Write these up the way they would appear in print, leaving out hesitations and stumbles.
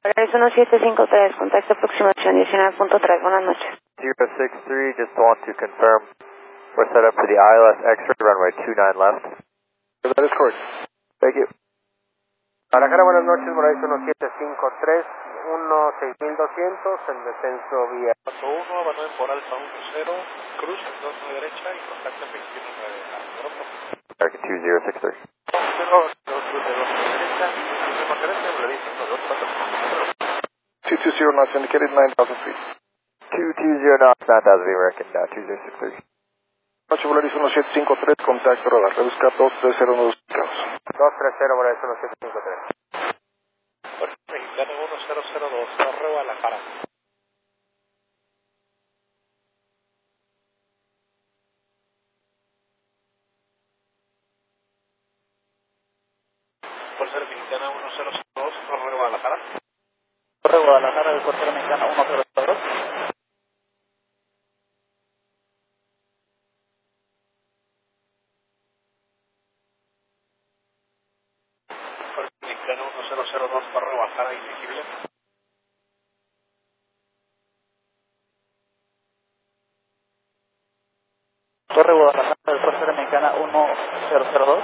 Es 1753, contacto aproximación 19.3, buenas noches. 063, just want to confirm we're set up for the ILS X-ray, runway 29 left. That is correct. Thank you. Guadalajara, buenas noches, Horizon 1753, 16200, el descenso vía 41, Manuel por Alfa 10, cruz, 29 derecha y contacto 219 a Europa. American 2063. 220 knots indicated 9,000 feet. 220 knots, 9,000 American 2063. Noche Volaris 1753, contacto radar, rebusca 230 nudos ubicados. 230, Horizon 1753. Mexicana 1002, Torre Guadalajara. Fuerza Aérea Mexicana 1002, Torre Guadalajara. Torre Guadalajara de Fuerza Aérea Mexicana 1002. Fuerza Mexicana 1002, Torre Guadalajara, invisible. Torre Guadalajara de Fuerza Aérea Mexicana 1002.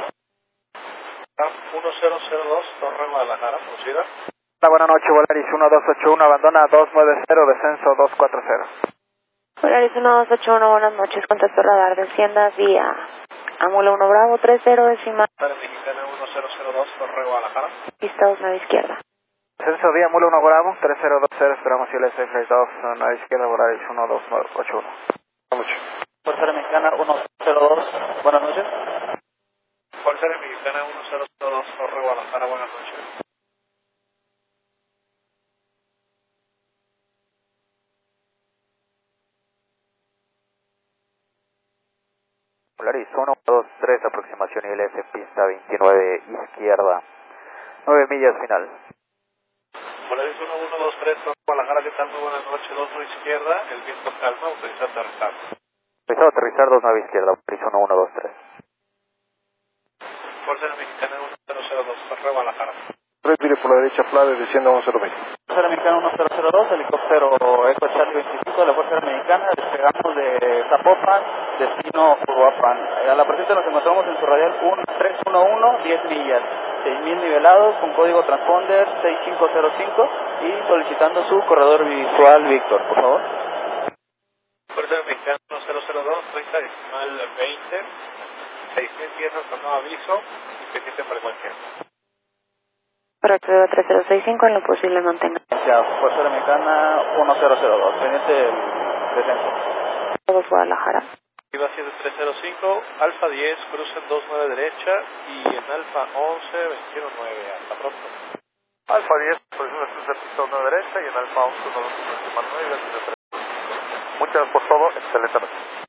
1002, Torre Guadalajara, producida. Buenas noches, Volaris 1281, abandona 290, descenso 240. Volaris 1281, buenas noches, contacto radar, descienda vía Amula 1 Bravo, 30 decimal. Fuerza Aérea Mexicana 1002, Torre Guadalajara. Pista 9 izquierda. Descenso vía Mula 1 Bravo, 3020, esperamos ILS Flight 2, a izquierda, Volaris 1281. Buenas noches. Fuerza Aérea Mexicana 1002, buenas noches. Fuerza Aérea Mexicana 1002, Torre Guadalajara, buenas noches. Volaris 123, aproximación ILS, pista 29 izquierda, 9 millas final. Volaris 1123, Torre Guadalajara, ¿qué tal? Muy buenas noches, 29 izquierda, el viento calma, autoriza aterrizar. Autorizado aterrizar 29 izquierda, Volaris 1123. Fuerza Aérea Mexicana 1002, Torre Guadalajara. 3 vire por la derecha, Flade, descienda 1020. Fuerza Aérea Mexicana 1002, helicóptero Eco Charlie 25 de la Fuerza Aérea Mexicana, despegamos de Zapopan, destino Uruapan. A la presente nos encontramos en su radial 1311, 10 millas, 6000 nivelados, con código transponder 6505 y solicitando su corredor visual, Víctor, por favor. Fuerza Aérea Mexicana 1002, 30 decimal 20, 6000 pies hasta nuevo aviso, y pendiente frecuencia. Correcto, 3065, en lo posible mantenga. Ya, Fuerza Aérea Mexicana 1002, pendiente del descenso. Todos Guadalajara. Iba 7305, Alfa 10, cruza en 29 derecha y en Alfa 11, 219, hasta pronto. Alfa 10, posición de cruce pista 9 derecha y en Alfa 11, 9. Muchas gracias por todo, excelente noche.